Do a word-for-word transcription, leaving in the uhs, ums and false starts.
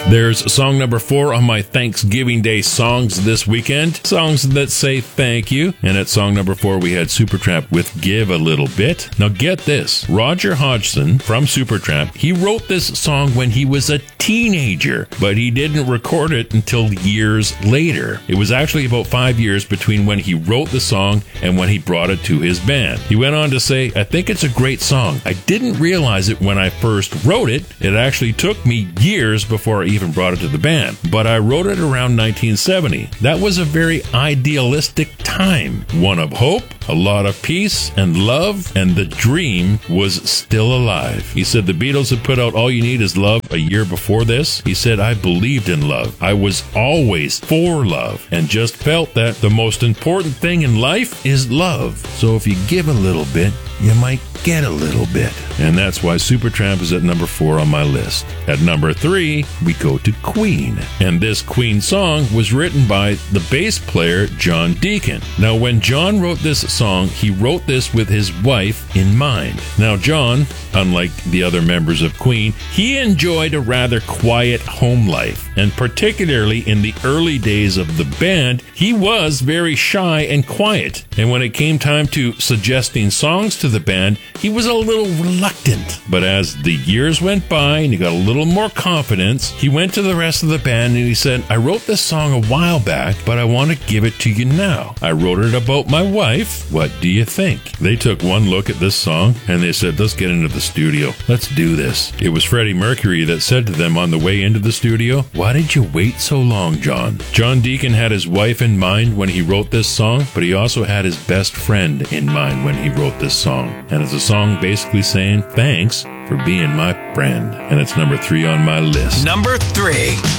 There's song number four on my Thanksgiving Day songs this weekend. Songs that say thank you. And at song number four, we had Supertramp with Give a Little Bit. Now get this. Roger Hodgson from Supertramp, he wrote this song when he was a teenager, but he didn't record it until years later. It was actually about five years between when he wrote the song and when he brought it to his band. He went on to say, I think it's a great song. I didn't realize it when I first wrote it. It actually took me years before I even brought it to the band, but I wrote it around nineteen seventy. That was a very idealistic time, one of hope, a lot of peace and love, and the dream was still alive. He said the Beatles had put out All You Need Is Love a year before this. He said, I believed in love. I was always for love and just felt that the most important thing in life is love. So if you give a little bit, you might get a little bit. And that's why Supertramp is at number four on my list. At number three, we go to Queen. And this Queen song was written by the bass player John Deacon. Now, when John wrote this song, he wrote this with his wife in mind. Now, John, unlike the other members of Queen, he enjoyed a rather quiet home life. And particularly in the early days of the band, he was very shy and quiet. And when it came time to suggesting songs to the band, he was a little reluctant. But as the years went by and he got a little more confidence, he went to the rest of the band and he said, I wrote this song a while back, but I want to give it to you now. I wrote it about my wife. What do you think? They took one look at this song and they said, let's get into the studio. Let's do this. It was Freddie Mercury that said to them on the way into the studio, why did you wait so long, John? John Deacon had his wife in mind when he wrote this song, but he also had his best friend in mind when he wrote this song. And it's a song basically saying thanks for being my friend. And it's number three on my list. Number three.